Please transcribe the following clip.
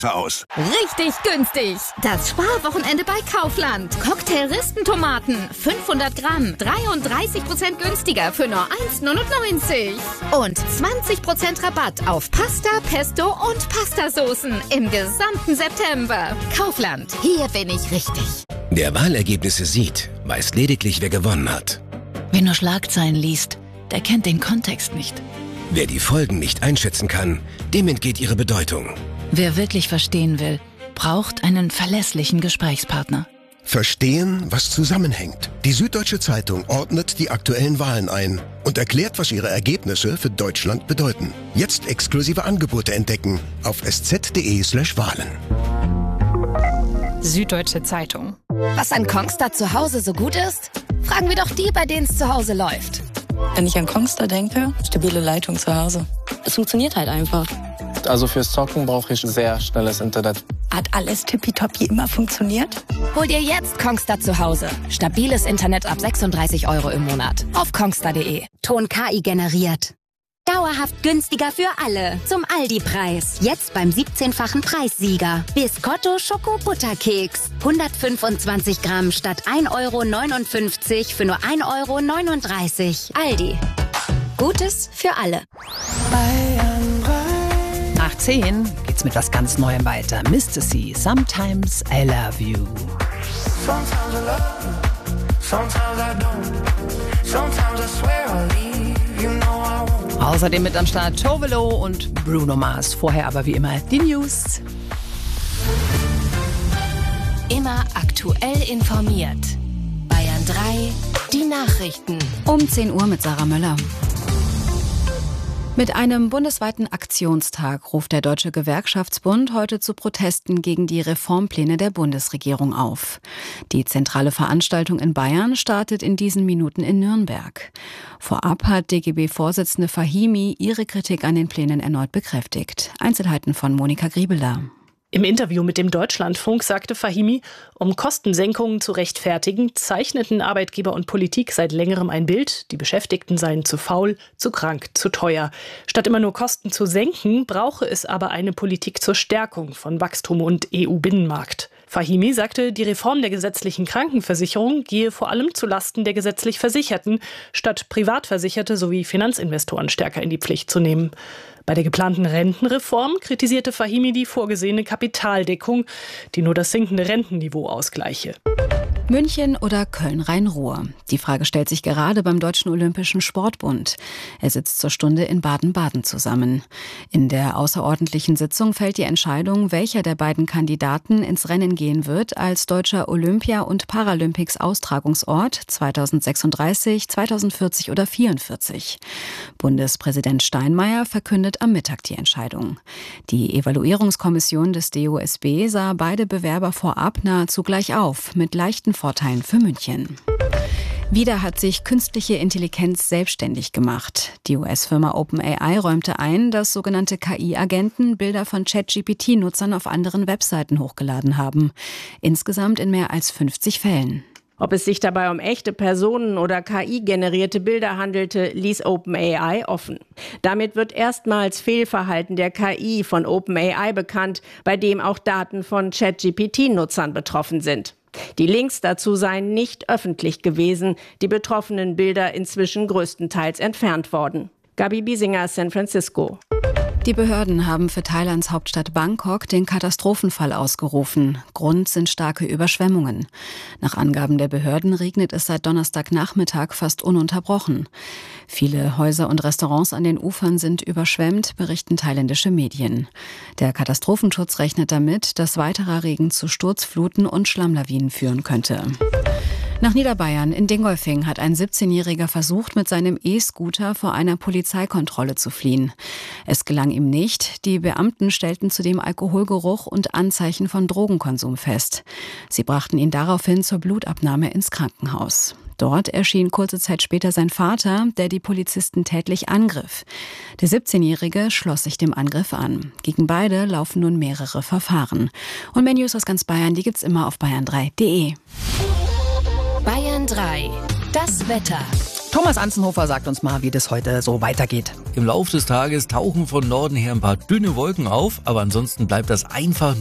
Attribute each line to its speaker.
Speaker 1: aus.
Speaker 2: Richtig günstig. Das Sparwochenende bei Kaufland. Cocktail-Ristentomaten, 500 Gramm, 33% günstiger für nur 1,99 €. Und 20% Rabatt auf Pasta, Pesto und Pastasoßen im gesamten September. Kaufland, hier bin ich richtig.
Speaker 3: Wer Wahlergebnisse sieht, weiß lediglich, wer gewonnen hat.
Speaker 4: Wer nur Schlagzeilen liest, der kennt den Kontext nicht.
Speaker 3: Wer die Folgen nicht einschätzen kann, dem entgeht ihre Bedeutung.
Speaker 4: Wer wirklich verstehen will, braucht einen verlässlichen Gesprächspartner.
Speaker 5: Verstehen, was zusammenhängt. Die Süddeutsche Zeitung ordnet die aktuellen Wahlen ein und erklärt, was ihre Ergebnisse für Deutschland bedeuten. Jetzt exklusive Angebote entdecken auf sz.de/Wahlen.
Speaker 6: Süddeutsche Zeitung.
Speaker 2: Was an Kongstar zu Hause so gut ist? Fragen wir doch die, bei denen es zu Hause läuft.
Speaker 7: Wenn ich an Kongstar denke, stabile Leitung zu Hause. Es funktioniert halt einfach.
Speaker 8: Also fürs Zocken brauche ich sehr schnelles Internet.
Speaker 7: Hat alles tippitoppi immer funktioniert?
Speaker 2: Hol dir jetzt Kongstar zu Hause. Stabiles Internet ab 36 € im Monat. Auf kongstar.de.
Speaker 9: Ton KI generiert. Dauerhaft günstiger für alle. Zum Aldi-Preis. Jetzt beim 17-fachen Preissieger. Biscotto Schoko-Butterkeks. 125 Gramm statt 1,59 € für nur 1,39 €. Aldi. Gutes für alle.
Speaker 6: Nach 10 geht's mit was ganz Neuem weiter. Mr. C, Sometimes I Love You.
Speaker 10: Sometimes I love you, sometimes I don't. Sometimes I swear I'll leave, you know I won't.
Speaker 6: Außerdem mit am Start Tovelo und Bruno Mars. Vorher aber wie immer die News.
Speaker 2: Immer aktuell informiert. Bayern 3, die Nachrichten.
Speaker 11: Um 10 Uhr mit Sarah Möller. Mit einem bundesweiten Aktionstag ruft der Deutsche Gewerkschaftsbund heute zu Protesten gegen die Reformpläne der Bundesregierung auf. Die zentrale Veranstaltung in Bayern startet in diesen Minuten in Nürnberg. Vorab hat DGB-Vorsitzende Fahimi ihre Kritik an den Plänen erneut bekräftigt. Einzelheiten von Monika Griebeler.
Speaker 12: Im Interview mit dem Deutschlandfunk sagte Fahimi, um Kostensenkungen zu rechtfertigen, zeichneten Arbeitgeber und Politik seit längerem ein Bild, die Beschäftigten seien zu faul, zu krank, zu teuer. Statt immer nur Kosten zu senken, brauche es aber eine Politik zur Stärkung von Wachstum und EU-Binnenmarkt. Fahimi sagte, die Reform der gesetzlichen Krankenversicherung gehe vor allem zulasten der gesetzlich Versicherten, statt Privatversicherte sowie Finanzinvestoren stärker in die Pflicht zu nehmen. Bei der geplanten Rentenreform kritisierte Fahimi die vorgesehene Kapitaldeckung, die nur das sinkende Rentenniveau ausgleiche.
Speaker 11: München oder Köln-Rhein-Ruhr? Die Frage stellt sich gerade beim Deutschen Olympischen Sportbund. Er sitzt zur Stunde in Baden-Baden zusammen. In der außerordentlichen Sitzung fällt die Entscheidung, welcher der beiden Kandidaten ins Rennen gehen wird als deutscher Olympia- und Paralympics-Austragungsort 2036, 2040 oder 2044. Bundespräsident Steinmeier verkündet am Mittag die Entscheidung. Die Evaluierungskommission des DOSB sah beide Bewerber vorab nahezu gleich auf, mit leichten Vorteilen für München. Wieder hat sich künstliche Intelligenz selbstständig gemacht. Die US-Firma OpenAI räumte ein, dass sogenannte KI-Agenten Bilder von ChatGPT-Nutzern auf anderen Webseiten hochgeladen haben. Insgesamt in mehr als 50 Fällen.
Speaker 13: Ob es sich dabei um echte Personen oder KI-generierte Bilder handelte, ließ OpenAI offen. Damit wird erstmals Fehlverhalten der KI von OpenAI bekannt, bei dem auch Daten von ChatGPT-Nutzern betroffen sind. Die Links dazu seien nicht öffentlich gewesen, die betroffenen Bilder inzwischen größtenteils entfernt worden. Gabi Biesinger, San Francisco.
Speaker 11: Die Behörden haben für Thailands Hauptstadt Bangkok den Katastrophenfall ausgerufen. Grund sind starke Überschwemmungen. Nach Angaben der Behörden regnet es seit Donnerstagnachmittag fast ununterbrochen. Viele Häuser und Restaurants an den Ufern sind überschwemmt, berichten thailändische Medien. Der Katastrophenschutz rechnet damit, dass weiterer Regen zu Sturzfluten und Schlammlawinen führen könnte. Nach Niederbayern in Dingolfing hat ein 17-Jähriger versucht, mit seinem E-Scooter vor einer Polizeikontrolle zu fliehen. Es gelang ihm nicht. Die Beamten stellten zudem Alkoholgeruch und Anzeichen von Drogenkonsum fest. Sie brachten ihn daraufhin zur Blutabnahme ins Krankenhaus. Dort erschien kurze Zeit später sein Vater, der die Polizisten tätlich angriff. Der 17-Jährige schloss sich dem Angriff an. Gegen beide laufen nun mehrere Verfahren. Und mehr News aus ganz Bayern, die gibt's immer auf bayern3.de.
Speaker 2: Bayern 3, das Wetter.
Speaker 6: Thomas Anzenhofer sagt uns mal, wie das heute so weitergeht.
Speaker 1: Im Laufe des Tages tauchen von Norden her ein paar dünne Wolken auf, aber ansonsten bleibt das einfach